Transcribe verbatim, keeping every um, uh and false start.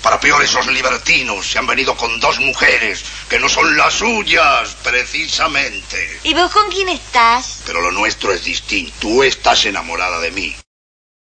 Para peor, esos libertinos se han venido con dos mujeres que no son las suyas, precisamente. ¿Y vos con quién estás? Pero lo nuestro es distinto. Tú estás enamorada de mí.